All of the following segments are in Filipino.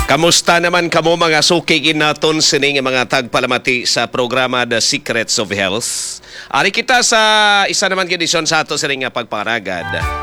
Kamusta naman kamo mga sukigin naton sining mga tagpalamati sa programa The Secrets of Health? Ari kita sa isa naman edisyon sa ato sining nga pagparagad.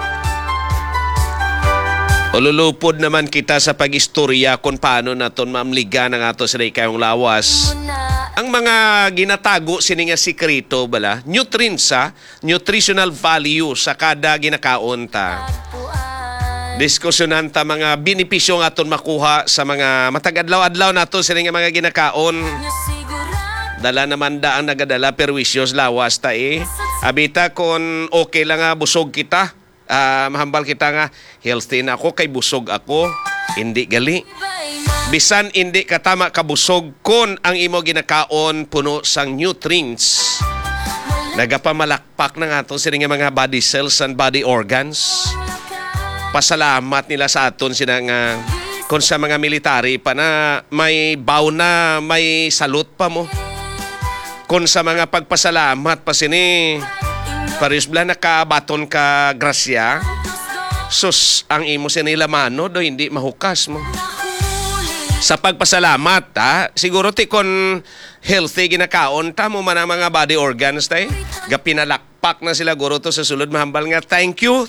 Ululupod naman kita sa pag-istorya kung paano naton mamligan ang ato sining kayong lawas. Ang mga ginatago sining nga sikreto bala, nutrients nutritional value sa kada ginakaon ta. Diskusyonan ta mga benepisyo nga aton makuha sa mga matag-adlaw-adlaw nato sa mga ginakaon. Dala naman da ang nagadala perwisyos lawas ta Abita kon okay lang nga busog kita. Mahambal kita nga healthy na ako kay busog ako. Hindi gali. Bisan hindi katama kabusog kon ang imo ginakaon puno sang nutrients. Nagapamalakpak na nga to sa mga body cells and body organs. Pasalamat nila sa aton sila nga kung sa mga military pa na may baw na may salute pa mo. Kung sa mga pagpasalamat pa sini paris bla nakabaton ka grasya sus ang imo sinila mano do hindi mahukas mo. Sa pagpasalamat siguro ti kon healthy ginakaon ta mo man ang mga body organs tay gapinalakpak na sila guro to sa sulod mahambal nga thank you.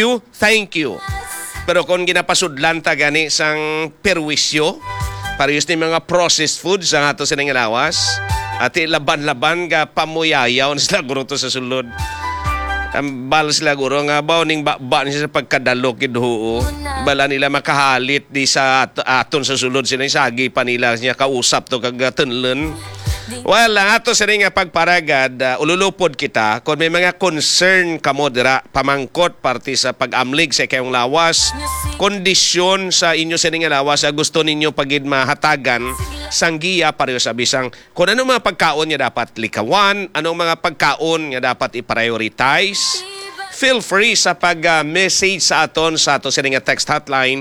Pero kung ginapasudlan ta gani sang perwisyo parehas ni mga processed foods ang ato sa lawas at laban-laban ga pamuyayaw na sila guro to sa sulod. Ambal sila guro nga ba ning ba niya sa pagkadalo kidhuo bala nila makahalit di sa aton sa sulod sila sagi pa nila niya kausap to kag tunlen. Well, ang ato sa nga pagparagad, ululupod kita kung may mga concern kamo dira pamangkot parte sa pag-amlig sa kayong lawas, kondisyon sa inyo sa nga lawas gusto ninyo pagid mahatagan sanggiya pareho sa bisang kung anong mga pagkaon niya dapat likawan, anong mga pagkaon niya dapat i-prioritize. Feel free sa pag-message sa aton sa ato sa nga text hotline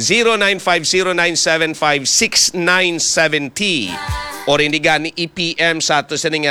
0950-975-6970 or hindi gani EPM sa ato sa nga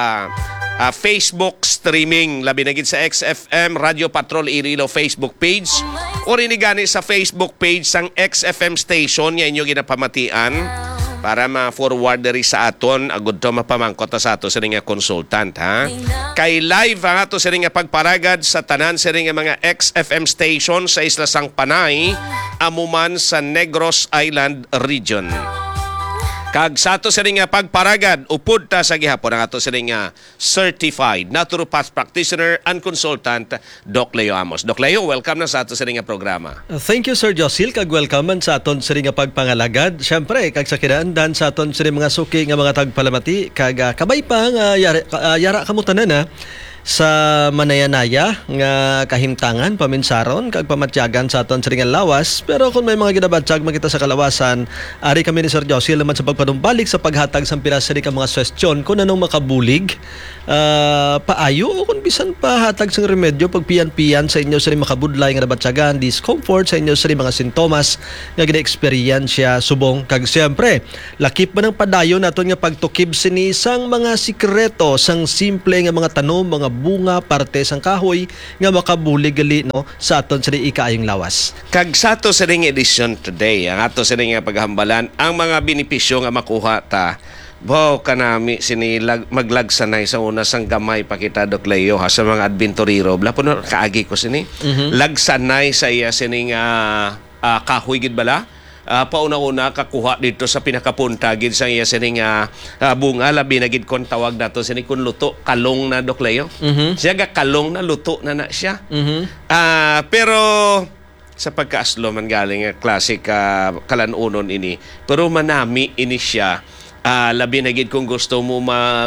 Facebook streaming labi na gid sa XFM Radio Patrol Iloilo Facebook page or hindi gani sa Facebook page sang XFM station nga inyo ginapamatian para ma-forward diri sa aton agud to mapamangkot sa ato sa nga consultant kay live ang ato sa nga pagparagad sa tanan sa nga mga XFM station sa Isla Sang Panay amuman sa Negros Island region. Kag sa ato sa nga pagparagad, upod ta sa gihapon ang ato sa nga certified naturopath practitioner and consultant, Doc Leo Amos. Doc Leo, welcome na sa ato sa nga programa. Thank you, Sir Josil. Kag welcome man sa aton sa nga pagpangalagad. Siyempre, kag sa kinaandan sa aton sa mga suki nga mga tagpalamati, kag kabay pa nga yara kamutanan sa manayanaya nga kahimtangan paminsaron kag pamatyagan sa aton sa lawas. Pero kung may mga ginabatyag makita sa kalawasan, ari kami ni Sir Josil naman sa pagpanumbalik sa paghatag sa pinasari ka mga suwestyon kung anong makabulig paayo o kung bisan pa hatag sa remedyo pagpiyan-piyan sa inyo sa makabudlay nga nabatyagan, discomfort sa inyo sa mga sintomas nga gina-experience subong. Kag siyempre lakip man ang padayon naton nga pagtukib sinisang mga sikreto sang simple nga mga tanom, mga bunga parte sang kahoy nga makabulig gali sa aton sa ikaayong lawas. Kag sa ato sa ring edition today, ang ato sa ring paghambalan ang mga benepisyo nga makuha ta. Wow, kanami sinilag maglagsanay sa una sang gamay pakita Doc Leo sa mga adventurero. Bla puno kaagi ko sini. Lagsanay sa iya sining kahoy gid bala. Pauna-una kakuha dito sa pinakapunta gid sa iya sining bunga labi na gid kon tawag nato sini kun luto kalong na Doc Leo. Siya ga kalong na luto na siya. Pero sa pagkaaslo man galing classic kalanunon ini pero manami ini siya labi na gid kung gusto mo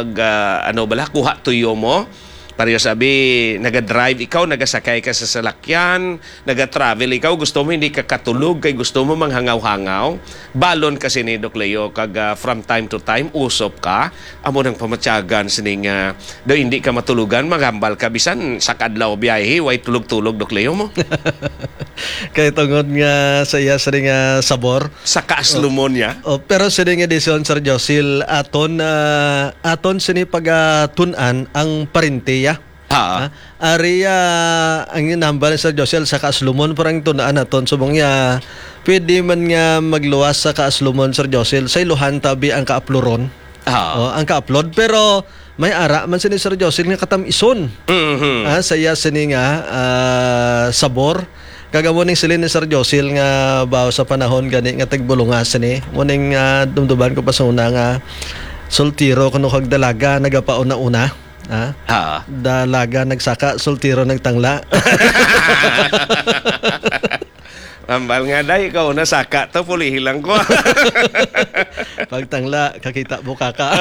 kuha tuyo mo. Pareho sabi, naga-drive ikaw, nagasakay ka sa salakyan, naga-travel ikaw, gusto mo hindi ka katulog, kay gusto mo manghangaw-hangaw. Balon kasi ni Doc Leo, kag from time to time, usop ka, amo nang pamatyagan sining do hindi ka matulugan, maghambal ka, bisan sa kadlaw biyahe, way tulog-tulog Doc Leo mo. Kaya tungod nga sa iya sa nga sabor. Sa kaaslumon niya. Pero sa nga edisyon, Sir Josil, aton sini pagtunan ang parinteya. Ha. Aria ang number ni Sir Josel sa Kaaslumon parang tunaan naton subong niya pwede man nga magluwas sa Kaaslumon Sir Josel sa iluhan tabi ang kaaploron. Ha. Ang ka-upload pero may ara man sini Sir Josel nga katam-ison. Saya sini nga sabor kagamo ning silin ni Sir Josel nga bawo sa panahon gani nga tagbulungas ni muning dumduban ko pa sa una nga soltiro kuno kag dalaga nagapaon na una. Ha. Dalaga nagsaka, soltiro nagtangla. Ambal nga day, ikaw na saka to, pulihi lang ko. Pagtangla, kakita buka ka.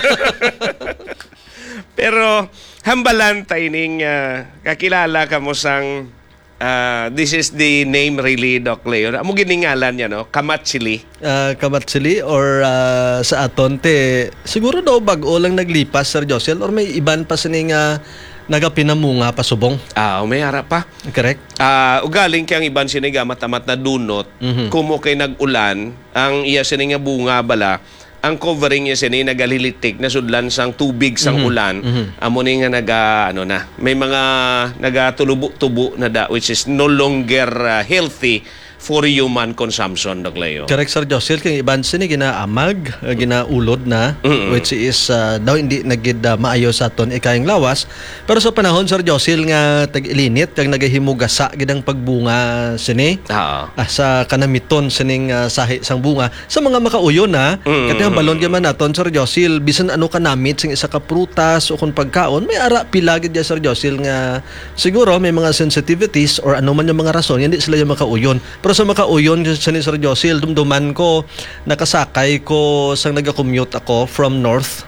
Pero hambalan taining kakilala ka mo sang this is the name really, Doc Leo. Amo giningalan niya, no? Kamatsili. Kamatsili or sa atonte, siguro daw bago lang naglipas, Sir Josel, or may iban pa sining nagapinamunga pa subong. May harap pa. Correct? Ugaling kang iban siniga matamat na dunot, kumo kay nag-ulan, ang iya sininga bunga bala, ang covering niya sini nagalilitik na sudlan sang tubig sang ulan. Amo ni nga may mga nagatulubo-tubo na da which is no longer healthy for human consumption, Doc Leo. Correct, Sir Josel. Kaya iban sini ginaamag, ginaulod na, which is daw hindi nagid maayo sa aton ikayang lawas. Pero sa panahon, Sir Josel, nga tag-ilinit, kag nagahimugasa gidang pagbunga sini, sa kanamiton sining sahi sang bunga, sa mga makauyon na, kati ang balon gaman naton, Sir Josel, bisan ano kanamit, sing isa ka prutas o kung pagkaon, may ara pilagid ya, Sir Josel, nga siguro may mga sensitivities or ano man yung mga rason, hindi sila yung makauyon. Pero sa makauyon sa ni Sir Josel, dumduman ko, nakasakay ko sang naga-commute ako from north,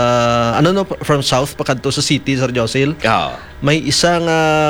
from south pakadto sa city, Sir Josel. May isang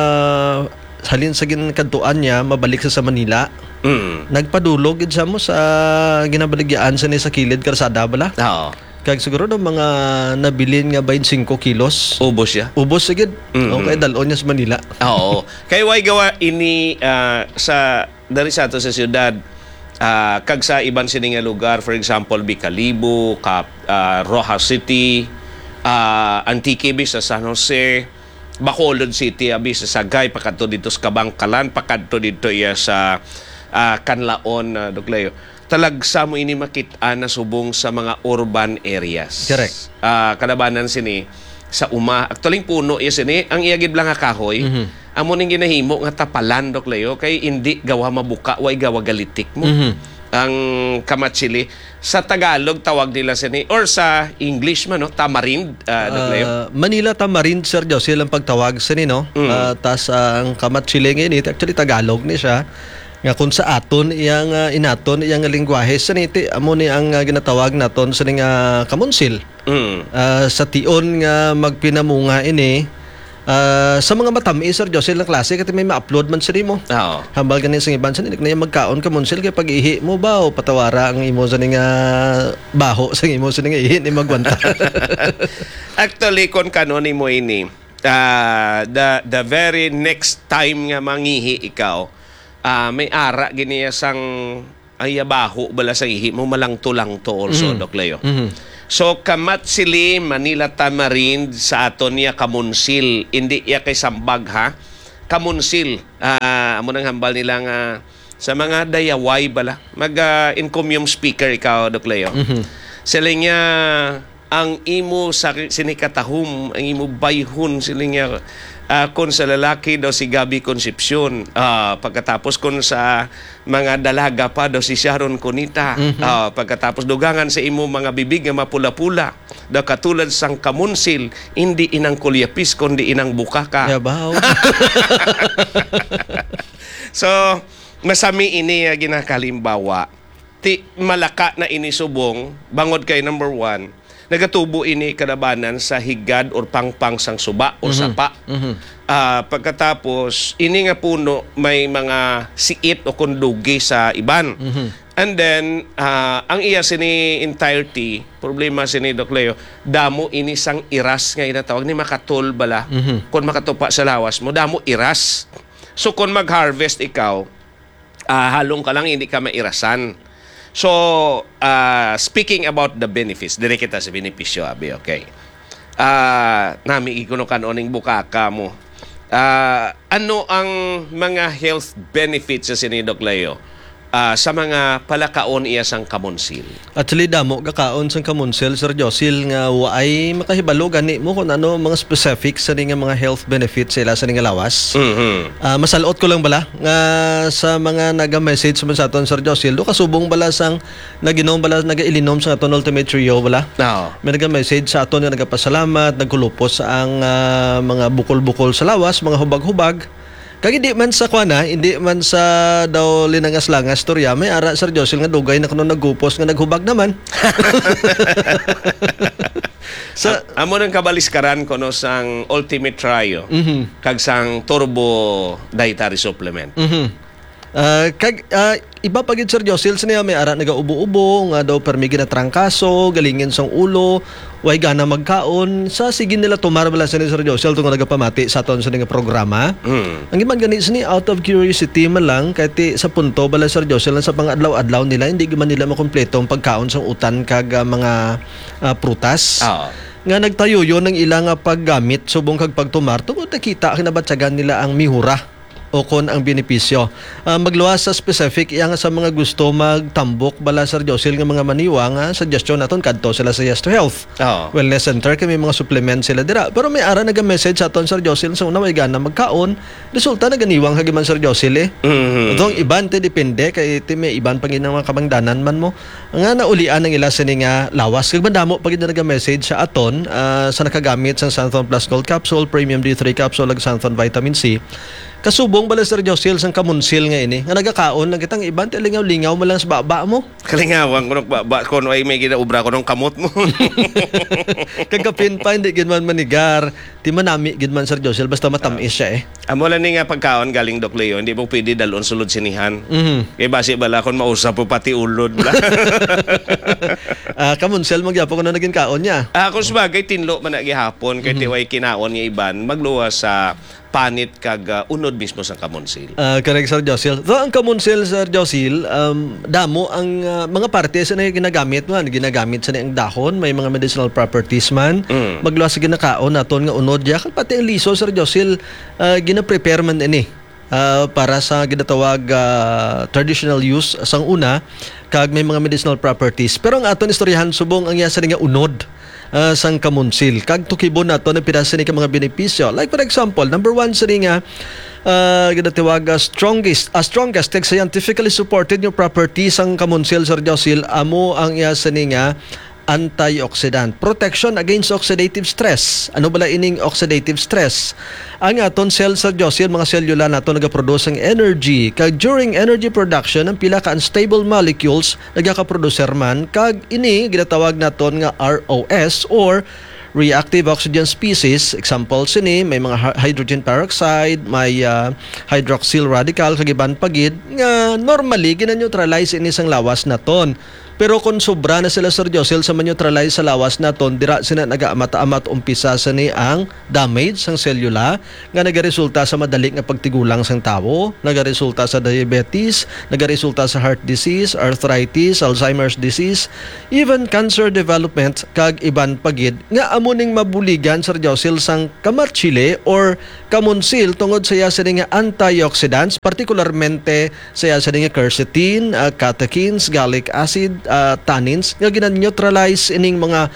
halin sa ginkantuan niya, mabalik sa Manila. Nagpadulog gid sa mo sa ginabaligyan sa ni sa kilid karsada bala. Kag siguro ng mga nabilin nga 25 kilos. Ubos siya? Ubos sigid. Okay, dalon niya sa Manila. Oo. Kay way gawa ini sa dari sa ato sa siyudad, kag sa iban sining nga lugar, for example, Bicalibo, Rojas City, Antique bis sa San Jose, Bacolod City abis sa Sagay, pakadto dito sa Kabangkalan, pakadto dito iya sa Canlaon, Doc Leo. Talagsa mo ini makita na subong sa mga urban areas. Correct. Kalabanan sini sa actually puno iya sini ang iyagid lang nga kahoy. Amo ning ginahimo nga tapalan, Doc Leo, kay hindi gawa mabuka way gawa galitik mo. Ang kamatsili sa Tagalog tawag nila sini or sa English man, no, tamarind, Doc Leo. Manila tamarind, Sir Josel, ang pagtawag sini, no. Tas ang kamatsili ngayon actually Tagalog ni siya. Nga kung sa aton iyang inaton iyang lingwahe saniti amo ni ang ginatawag naton sa nga kamonsil. Sa tion nga magpinamunga ini sa mga matamis, Sir Josel, na klase kasi may ma-upload man sila mo. Hambal ganin sa iban sa nilik na yung magkaon kamonsil kaya pag ihi mo ba o patawara ang imo sa nga baho sa imo sa nga ihi ni magwanta. Actually kon kanon mo ini the very next time nga mangihi ikaw, may ara giniya sang ayabaho bala sa ihi mo malangto-langto also, Doc Leo. So kamatsili, Manila tamarind sa aton niya kamunsil, hindi iya kay sambag ha. Kamunsil, amo nang hambal nila nga sa mga dayaway bala. Mag-encomium speaker ikaw, Doc Leo. Sila niya ang imo sa sinikatahum, ang imo bayhon sila niya. Kung sa lalaki daw si Gabi Concepcion, pagkatapos kung sa mga dalaga pa daw si Sharon Cunita, pagkatapos dugangan sa imo mga bibig nga mapula-pula, daw katulad sang kamunsil, hindi inang kulyapis kundi inang bukaka. Yabaw. So masami ini ginakalimbawa, malaka na inisubong bangod kay number 1, nagatubo ini kalabanan sa higad or pangpang sang suba o sapa. Pagkatapos, ini nga puno may mga siit o kundugi sa iban. And then, ang iya sini entirety, problema sini, Doc Leo, damo ini sang iras nga inatawag ni makatol bala. Kung makatupa sa lawas mo, damo iras. So, kung mag-harvest ikaw, halong ka lang, hindi ka mairasan. So, speaking about the benefits, dire kita sa benepisyo, abi, okay. nami ikuno kanoning bukaka mo. Ano ang mga health benefits sa sinidok Leo sa mga palakaon iya sang kamonsil? Actually, damo kakaon sang kamunsel, Sir Josil, nga waay makahibalo gani mo kung ano mga specifics sa nga mga health benefits sila sa nga lawas. Masalot ko lang bala nga sa mga naga-message sa aton, Sir Josil, do kasubong bala sang naginom bala nagailinom sa aton Ultimate Trio bala. No. May naga-message sa aton nga nagapasalamat, nagkulupos ang mga bukol-bukol sa lawas, mga hubag-hubag. Kag hindi man sa kuana, hindi man sa daw linangas-langas storya, may ara, Sir Josil, nga dugay na kuno naggupos nga naghubag naman. Amo nang kabaliskaran kono sang Ultimate Trio kag sang Turbo Dietary Supplement. Iba pagid, Sir Josil, sa niya may ara nagaubo-ubo nga daw permi na trangkaso, galingin sang ulo, way gana magkaon, sa sige nila tumar bala sa ni Sir Josil tungod nagapamati sa aton sa nga programa. Ang iman gani sa ni out of curiosity man lang kahit sa punto bala, Sir Josil, sa pangadlaw-adlaw nila hindi man nila makumpleto ang pagkaon sang utan kag mga prutas. Nga nagtayo yon ng ilang paggamit subong kag pagtumar tungod nakita kinabatsagan nila ang mihura o kon ang benepisyo. Magluwas sa specific iya nga sa mga gusto magtambok bala, Sir Josil, nga mga maniwa nga suggestion naton kadto sila sa Yes to Health. Wellness Center kay may mga supplements sila dira. Pero may ara naga-message sa aton, Sir Josil, sa una way gana magkaon, resulta naganiwang hagiman, Sir Josil Itong iban te depende kay ti may iban pangin ng mga kabangdanan man mo. Nga naulian ang ila sini nga lawas. Kag bandamo pagid na naga-message sa aton sa nakagamit sa Santhon Plus Gold Capsule, Premium D3 Capsule ug Santhon Vitamin C. Kasubong bala, Sir Josil, sang kamunsil nga ini nga nagakaon na kitang iban ti lingaw-lingaw mo lang sa baba mo. Kalingawang kuno baba kono ay may ginaubra ko ng kamot mo. Kagapin pa hindi gid man manigar, ti manami gid man, Sir Josil, basta matamis siya Amo lang ni nga pagkaon galing Doc Leo, hindi mo pwede dalon sulod sinihan. Kay base bala kon mausap po pati ulod bala. Kamunsil magyapo ko na naging kaon niya. Kung sabagay tinlo man na gihapon kay tiway kinaon nga iban magluwas sa panit kag unod mismo sa kamonsil. Correct, Sir Josil. So, ang kamonsil, Sir Josil, damo ang mga partes na ginagamit man. Ginagamit sa ang dahon, may mga medicinal properties man. Magluwas sa ginakaon naton nga unod ya. Pati ang liso, Sir Josil, gina-prepare man ini. Para sa ginatawag traditional use sang una, kag may mga medicinal properties. Pero ang aton istoryahan subong ang yasa nga unod sang kamunsil. Kag tukibon nato na pirasa ni ka mga benepisyo. Like for example, number 1 sa nga ginatawag strongest scientifically supported yung properties sang kamunsil, Sir Josil, amo ang yasa ni nga antioxidant. Protection against oxidative stress. Ano bala ining oxidative stress? Ang aton cells, Sir Josil, mga selula nato nagaproduce ng energy. Kag during energy production, ang pila ka unstable molecules nagaka-producer man. Kag ini ginatawag naton nga ROS or reactive oxygen species. Example sini may mga hydrogen peroxide, may hydroxyl radical kagiban pagid nga normally gina-neutralize ini sang lawas naton. Pero kung sobra na sila, Sir Josil, sa ma-neutralize sa lawas naton, dira sina nagaamat-amat umpisa sa ni ang damage sang selula nga nagaresulta sa madali nga pagtigulang sang tawo, nagaresulta sa diabetes, nagaresulta sa heart disease, arthritis, Alzheimer's disease, even cancer development kag iban pagid nga amuning mabuligan, Sir Josil, sang kamarchile or kamunsil tungod sa iya sa nga antioxidants, particularmente sa iya sa nga quercetin, catechins, gallic acid, tannins nga gina-neutralize ining mga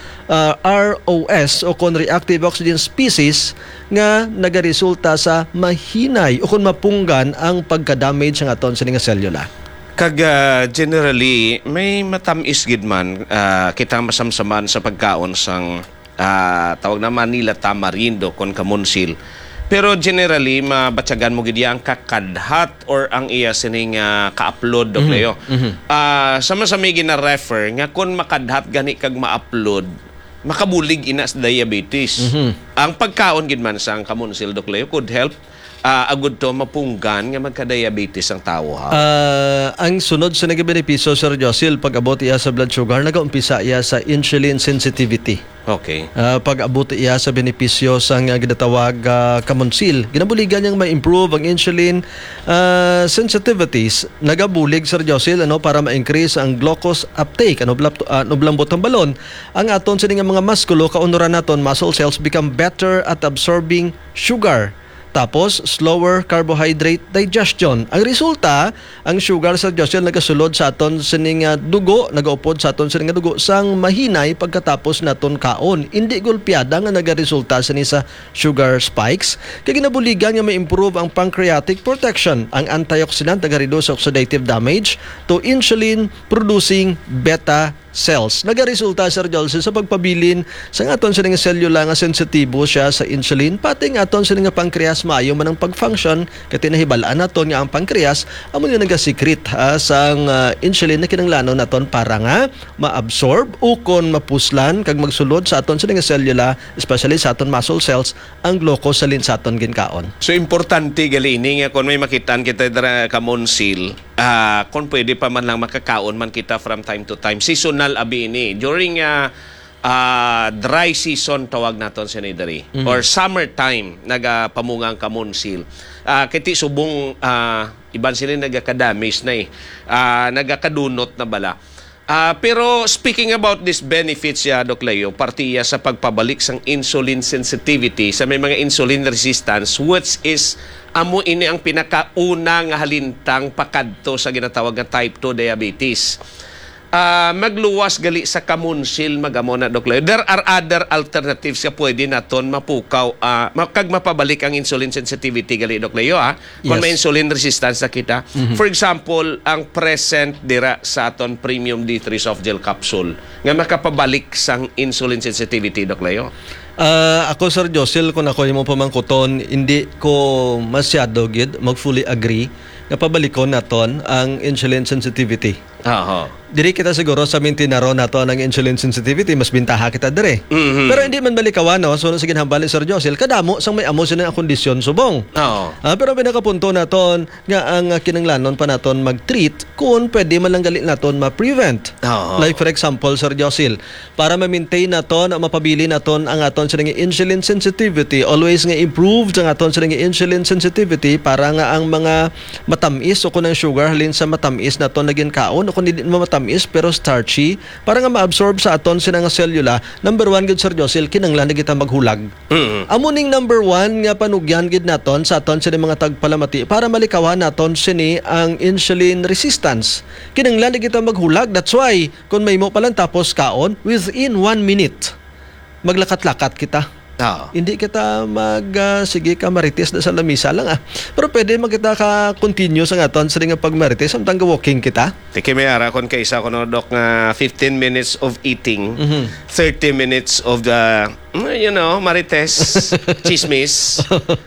ROS o kon reactive oxygen species nga nagaresulta sa mahinay o kon mapunggan ang pagka-damage ng aton sa nga selula. Kag generally may matamis gid man kita masamsaman sa pagkaon sang tawag na Manila tamarindo kon kamunsil. Pero generally, mabatsagan mo gid ang kakadhat or ang iya sining ka-upload, Doc Leo. Sama sa may gina-refer nga kung makadhat gani kag ma-upload, makabulig ina sa diabetes. Ang pagkaon gid man sa kamunsil, Doc Leo, could help agud to mapunggan nga magka-diabetes ang tao ha. Ang sunod sa nagabenepisyo, Sir Josil, pag-abot iya sa blood sugar, nag-umpisa iya sa insulin sensitivity. Okay. Pag-abot iya sa benepisyo sa ginatawag kamonsil, ginabuligan niyang ma-improve ang insulin sensitivities. Nagabulig, Sir Josil, para ma-increase ang glucose uptake, blambot ang balon. Ang aton sa mga musculo, kaunuran naton, muscle cells become better at absorbing sugar. Tapos, slower carbohydrate digestion. Ang resulta, ang sugar sa Josil nagasulod sa aton sining dugo, nagaupod sa aton sining dugo sang mahinay pagkatapos naton kaon. Hindi gulpiada nga nagaresulta sa sugar spikes. Kaya ginabuligan nga ma-improve ang pancreatic protection. Ang antioxidant nagareduce oxidative damage to insulin-producing beta cells. Nagaresulta, Sir Josil, sa pagpabilin sa aton sining selula nga sensitibo siya sa insulin, pati nga aton sining pancreas maayo man ang pag-function, kaya tinahibalaan naton nga ang pancreas amo nga nagasikret sang insulin na kinahanglanon naton para nga ma-absorb o kon mapuslan kag magsulod sa aton sining selula, especially sa aton muscle cells, ang glucose salin sa aton ginkaon. So importante gali ini nga kung may makitaan kita dira kamonsil, kung pwede pa man lang makakaon man kita from time to time. Seasonal abi ini. During dry season tawag naton sa nidari or summertime nagapamungang kamonsil. Kiti subong iban sila nagakadamis na nagakadunot na bala. Pero speaking about this benefits Doc Leo, partiya sa pagpabalik sang insulin sensitivity sa may mga insulin resistance, which is amo ini ang pinakauna nga halintang pakadto sa ginatawag nga type 2 diabetes. Magluwas gali sa kamonsil magamo na, Doc Leo. There are other alternatives nga pwede naton mapukaw kag mapabalik ang insulin sensitivity gali, Doc Leo kung may insulin resistance na kita. For example, ang present dira sa aton premium D3 soft gel capsule nga makapabalik sang insulin sensitivity, Doc Leo. Ako, Sir Josil, kung ako yung pamangkuton, hindi ko masyado mag-fully agree na pabalikon naton ang insulin sensitivity. Diri kita siguro sa mintinaro nato ang insulin sensitivity, mas bintaha kita dire. Pero hindi man balikawan, so sige hambali, Sir Josil, kadamo sang may amo sila ang kondisyon subong. Pero pinakapunto naton nga ang kinanglanon pa naton mag-treat kung pwede man lang gali naton ma-prevent. Like for example, Sir Josil, para ma-maintain naton, mapabili naton ang aton sa insulin sensitivity, always nga improved ang aton sa insulin sensitivity para nga ang mga matamis o kung ang sugar halin sa matamis naton naging kaon o kung hindi matamis pero starchy para nga ma-absorb sa aton sinang selula. Number 1 gud, Sir Josil, kinanglan na kita maghulag. Amo ning number 1 nga panugyan gid naton sa aton sini mga tagpalamati para malikawan naton sini ang insulin resistance. Kinanglan na kita maghulag. That's why kung may mo palang tapos kaon, within 1 minute maglakat-lakat kita. Hindi kita sige ka marites na sa lamisa lang Pero pwede magkita ka continue sa aton sa nga pagmarites samtang walking kita. Tiki may ara kon kaysa kono, Doc, nga 15 minutes of eating, 30 minutes of the marites, chismis.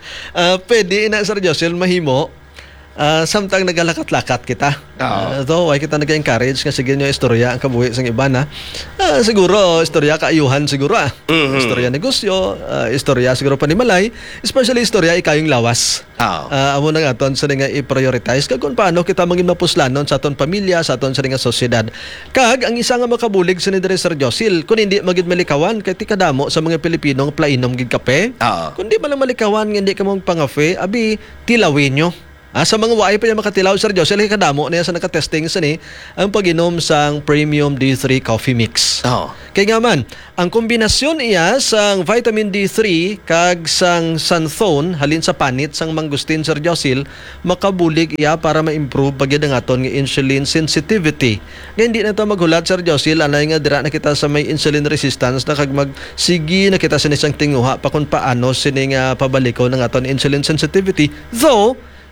Pwede na, Sir Josil, mahimo. Samtang nagalakat-lakat kita. So, why kita nag-encourage kasi sige nyo istorya ang kabuhi sa iba na. Siguro, istorya kaayuhan siguro. Istorya negosyo, istorya siguro panimalay, especially istorya ikayong lawas. Amo na nga aton sa nga i-prioritize kung paano kita maging mapuslanon sa aton pamilya, sa aton sa nga sosyedad. Kag, ang isa nga makabulig sa ni Sir Josil, kung hindi magid malikawan, kay tikadamo sa mga Pilipinong plainom gid kape. Kung di malang malikawan, hindi ka mong pangafe, abi, tilawin nyo. Sa mga waay pa niya makatilaw, Sir Josil, kadamo niya sa nakatesting sa ni ang pag-inom sang Premium D3 Coffee Mix. Kaya nga man, ang kombinasyon iya sang vitamin D3 kag sang xanthone halin sa panit sang mangustin, Sir Josil, makabulig iya para ma-improve pagyud ang aton nga insulin sensitivity. Nga hindi na ito maghulat, Sir Josil, anay nga dira na kita sa may insulin resistance na kag magsigi na kita sa nisang tinguha pa kung paano sining pabaliko ng aton insulin sensitivity. Though,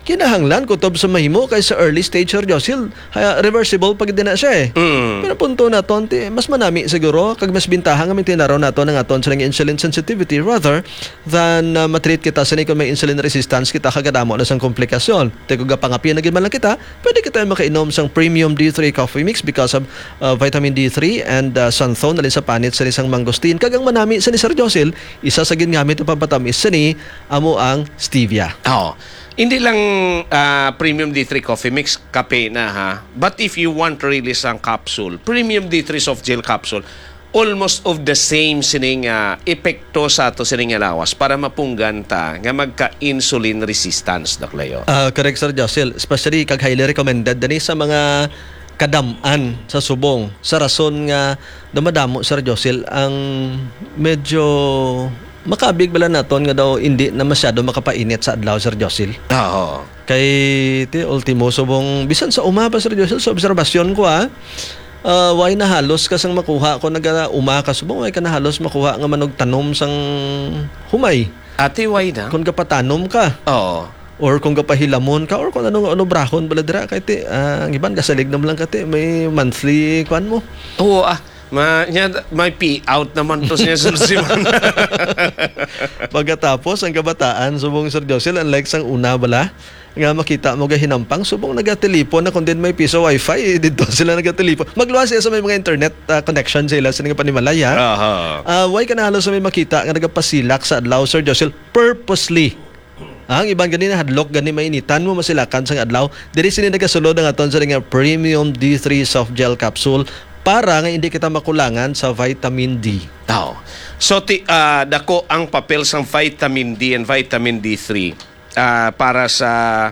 kinahanglan kutob sa mahimo kay sa early stage Sir Josil, reversible pag di na siya eh. Pero punto na ton, mas manami siguro kag mas bintahan nga tinaraw nato ng aton sa insulin sensitivity rather than matreat kita sa kung may insulin resistance kita kagadamo na sang komplikasyon. Kung gapangapi na gid man lang kita, pwede kita makainom sang premium D3 coffee mix because of vitamin D3 and xanthone na sa panit sa isang mangosteen. Kagang manami sa ni Sir Josil, isa sa gingamit na pampatamis sa ni amo ang stevia. Hindi lang premium D3 coffee mix, kape na ha. But if you want to release ang capsule, premium D3 soft gel capsule, almost of the same sining epekto sa ato sining lawas para mapunggan ta nga magka-insulin resistance, Doc Leo. Correct, Sir Josil. Especially kag highly recommended dani sa mga kadam-an sa subong. Sa rason nga dumadamo, Sir Josil, ang medyo makabig bala naton nga daw hindi na masyado makapainit sa adlaw, Sir Josil. Oo. Kay ultimo subong bisan sa uma pa, Sir Josil, sa obserbasyon ko way na halos kasang makuha ko uma ka subong way ka na halos makuha nga manog tanom sang humay. Ate, why na? Kung kapatanom ka. Oo. Or kung kapahilamon ka or kung ano brahon bala dira kay ang iban kasalig nam lang kate may monthly kwan mo. Oo, may pay-out naman to siya sulsiman. Pagkatapos, ang kabataan, subong Sir Josil, unlike sang una bala, nga makita mo hinampang, subong nagatelipon na kung din may piso wifi, dito sila nagatelipon. Magluwas siya sa may mga internet connection sila sa nga panimalaya. Why ka na halos sa may makita nga nagapasilak sa adlaw, Sir Josil, purposely. Ang ibang ganina hadlok gani mainitan mo masilakan sang adlaw, diri sini nagasulod ang aton sa nga premium D3 soft gel capsule para nga hindi kita makulangan sa vitamin D. So, dako ang papel sa vitamin D and vitamin D3 para sa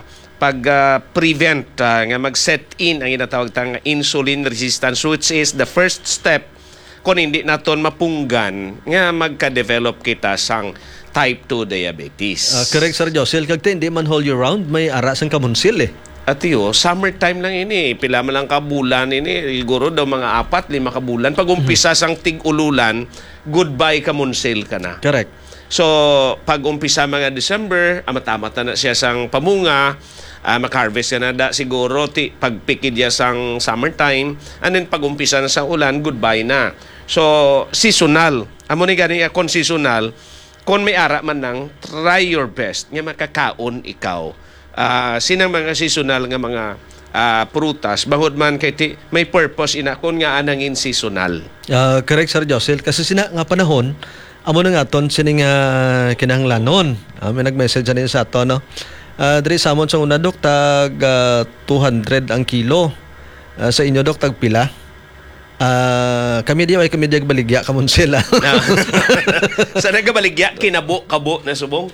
pag-prevent nga mag-set in ang inatawag tang insulin resistance, which is the first step kung hindi naton mapunggan nga magka-develop kita sang type 2 diabetes. Correct, Sir Josil. Kagte hindi man hold you round, may ara sang kamunsil eh. At summertime lang ini. Pila man lang kabulan ini. Siguro daw mga 4-5 kabulan. Pag umpisa sang tig-ululan, goodbye ka munsil ka na. Correct. So, pag umpisa mga December, matamat na siya sang pamunga, mag-harvest ka na siguro pagpikid niya sang summertime, and then pag umpisa na sa ulan, goodbye na. So, seasonal. Amo ni gani akong seasonal, kung may ara man nang, try your best nga makakaon ikaw. Sinang mga seasonal nga mga prutas bangod man kay may purpose ina kun nga anangin seasonal. Correct, Sir Josil, kasi sina nga panahon amo na nga ton sining kinahanglanon. May nag-message ani sa ato no. Diri sa amon sa una dok tag 200 ang kilo. Sa inyo dok tag pila? Kami di baligya kamon sila. Sa nagabaligya kabo na subong.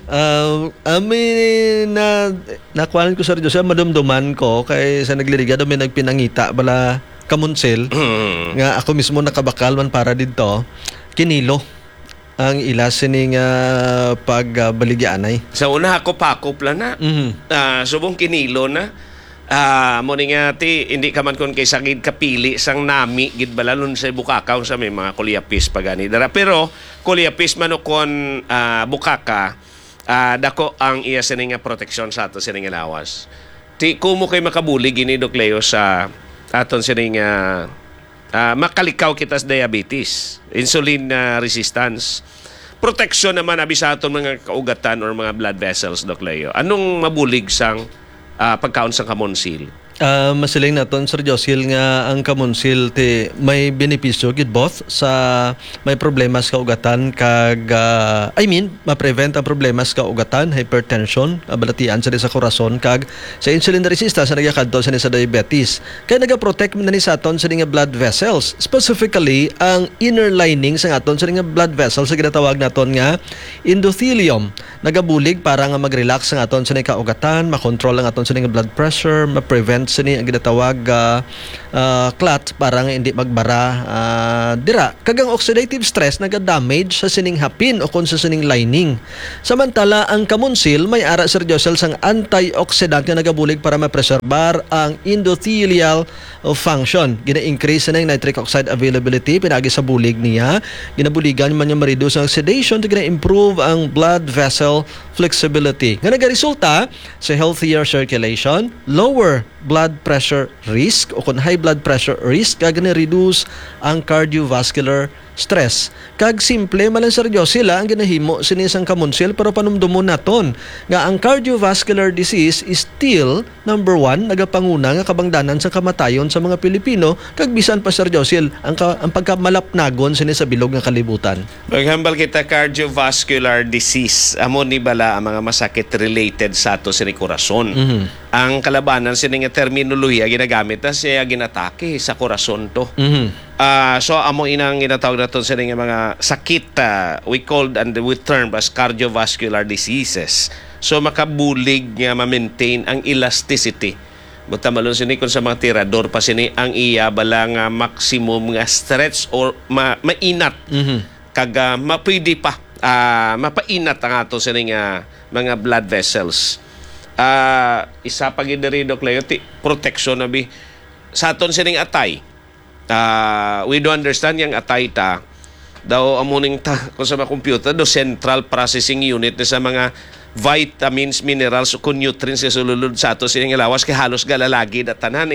Nakuhanan ko, Sir Jose, madumduman ko kay sa nagliliga daw may nagpinangita bala kamunsel nga ako mismo nakabakal man para dito kinilo ang ila sining pagbaligyanay. Sa una ako pakop lang na. Subong kinilo na. Mo nga hindi ka man kon kay sagid kapili sang nami gid balalon sa bukakaw sa may mga kulyapis pagani dara, pero kulyapis man kon bukaka dako ang iya sining proteksyon sa ato sining lawas. Kumo kay makabuli gini Doc Leo sa aton sining makalikaw kita sa diabetes, insulin resistance. Proteksyon naman abi sa aton mga kaugatan or mga blood vessels, Doc Leo. Anong mabulig sang pagkaon sa kamonsil? Masiling naton, Sir Josil, nga ang kamonsil may benepisyo gid both sa may problema sa kaugatan kag ma-prevent ang problema sa kaugatan, hypertension, balatian sa korason kag sa insulin resistance sa nagakadto sa diabetes. Kaya naga-protect man ni sa aton sa nga blood vessels, specifically ang inner lining sa aton sa nga blood vessels sa ginatawag naton nga endothelium. Nagabulig para nga mag-relax ang aton sa nga kaugatan, makontrol ang aton sa nga blood pressure, ma-prevent sini ang ginatawag clot para nga hindi magbara dira. Kagang oxidative stress naga-damage sa sining hapin o kon sa sining lining. Samantala ang kamonsil may ara Sir Josel sang antioxidant nga nagabulig para mapreserbar ang endothelial function. Gina-increase na yung nitric oxide availability pinagi sa bulig niya. Ginabuligan man niya ma-reduce ang oxidation to gina-improve ang blood vessel flexibility. Nga nagaresulta sa healthier circulation, lower blood pressure risk o kung high blood pressure risk kag reduce ang cardiovascular stress. Kag simple malang Sir sila ang ginahimo sinisang kamonsil pero panumdumon naton nga ang cardiovascular disease is still number 1 nagapanguna nga kabangdanan sa kamatayon sa mga Pilipino kag bisan pa Sir Josil ang pagkamalapnagon sini sa bilog nga kalibutan. Maghambal kita cardiovascular disease. Amo ni bala ang mga masakit related sa ato sini korason. Ang kalabanan sini nga terminolohiya ginagamit na siya ginatake sa korason to. So amo inang ginatawag naton sa mga sakit we called and we term as cardiovascular diseases. So makabulig nga ma-maintain ang elasticity. Buta malon sini kun sa mga tirador pa sini ang iya bala nga maximum nga stretch or mainat. Kag mapwede pa mapainat ang ato sini nga mga blood vessels. Isa pa gid diri Dok Leo protection nabi sa aton sining atay. We do understand yung atay ta daw amuning ta kung sa mga computer do central processing unit na sa mga vitamins, minerals o nutrients na sululod sa ato sining lawas kay halos galalagi na tanan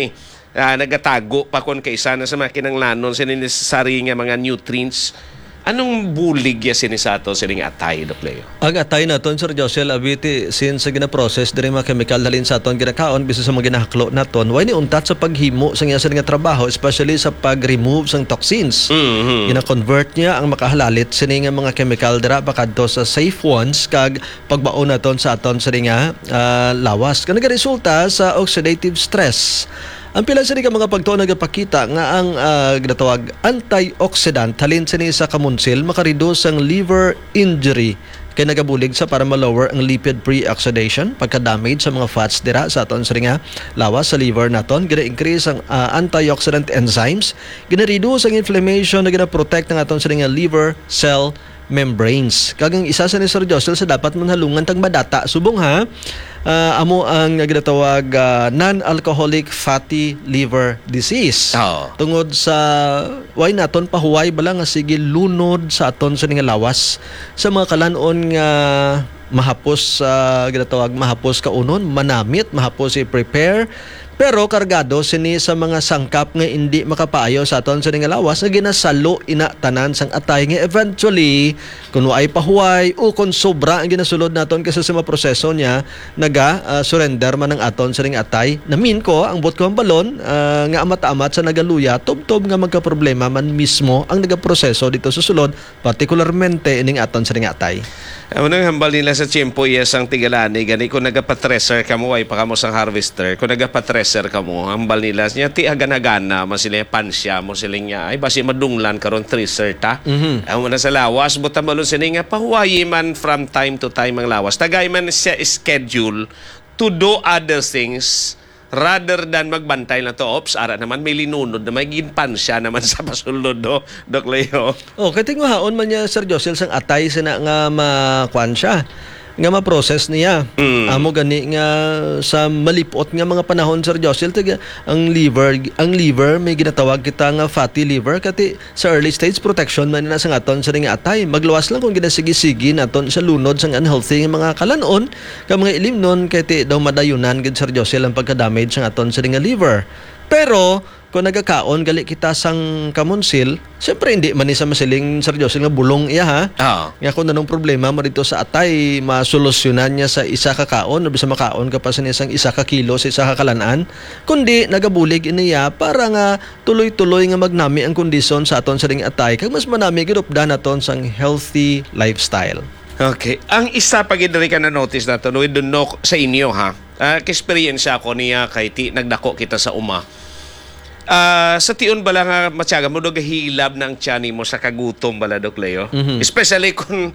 nagatago pa kon kaysa na sa mga kinanglanon sa necessary nga mga nutrients. Anong bulig ya sinisato sining atay, Dok Leo? Ang atay naton Sir Josel abiti since gina-process diri mga chemical halin sa aton ginakaon bisan sa mga ginahaklo naton way ni untat sa paghimo sa nga nga trabaho especially sa pag-remove sang toxins. Gina-convert niya ang makahalalit sini nga mga chemical dira bakadto sa safe ones kag pagbaon naton sa aton sini nga lawas. Kana resulta sa oxidative stress. Ang pila sa mga pagtuon nagapakita nga ang ginatawag antioxidant halin sini sa kamonsil makareduce ang liver injury kay nagabulig sa para ma-lower ang lipid pre-oxidation pagka-damage sa mga fats dira sa aton nga lawas sa liver naton gina-increase ang antioxidant enzymes gina-reduce ang inflammation na gina-protect ng aton nga liver cell membranes. Kagang isa sa ni Sir Josel sa dapat manhalungan tag madata subong ha amo ang ginatawag non-alcoholic fatty liver disease. Tungod sa why naton pahuway bala nga sige lunod sa aton sa nga lawas sa mga kalanon nga mahapos ginatawag mahapos kaunon manamit mahapos i-prepare pero kargado sini sa mga sangkap nga hindi makapaayo sa aton sa nga lawas nga ginasalo ina tanan sang atay nga eventually kun ay pahuway o kun sobra ang ginasulod naton kasi sa mga proseso niya surrender man ang aton sa nga atay namin ko ang bot ko ang balon nga amat-amat sa nagaluya tubtob nga magka-problema man mismo ang nagaproseso dito sa sulod particularmente ining aton sa nga atay. Unang hambal nila sa tiyempo ang tigalani gani kung nagapatreser ka mo ay pa mo sang harvester kung nagapatreser ka mo hambal nila niya ti agana-gana man sila pansya mo sila niya ay basi madunglan karon treser ta amo na sa lawas buta malon sila nga pahuwayi man from time to time ang lawas tagay man siya schedule to do other things rather than magbantay na to ops ara naman may linunod na may ginpansya naman sa pasulod do Dok Leo. Kay tingo haon man niya Sir Josel sang atay sina nga makuan siya nga ma-process niya. Amo gani nga sa malipot nga mga panahon Sir Josel ang liver may ginatawag kita nga fatty liver kati sa early stage protection man na sa aton sa nga atay magluwas lang kung ginasigi-sigi naton sa lunod sang unhealthy nga mga kalanon ka mga ilimnon kay daw madayunan gid Sir Josel ang pagka-damage sang aton sa nga liver. Pero kung nagakaon gali kita sang kamonsil, siyempre hindi man ni sa masiling Sir Josel nga bulong iya ha. Nga kung anong problema mo dito sa atay, masolusyonan niya sa isa ka kaon o bisa makaon ka pa sa isang isa ka kilo sa isa ka kalanaan, kundi nagabulig iniya para nga tuloy-tuloy nga magnami ang kondisyon sa aton sa ring atay kag mas manami gidupdan naton sang healthy lifestyle. Okay. Ang isa pa gid ka na notice nato we don't know sa inyo ha. Experience ako niya kay nagdako kita sa uma. Sa tiyon bala nga matyaga mo hilab ng tiyan mo sa kagutom bala Dok Leo. Especially kung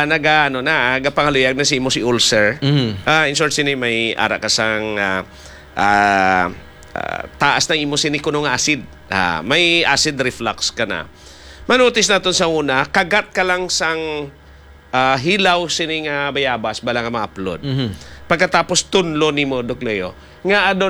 nagapangaluyag na si mo si ulcer. In short sini may ara ka sang taas na imo sini kuno nga acid. May acid reflux ka na. Manotis naton sa una, kagat ka lang sang hilaw sini nga bayabas bala nga ma-upload. Pagkatapos tunlo nimo Doc Leo nga adon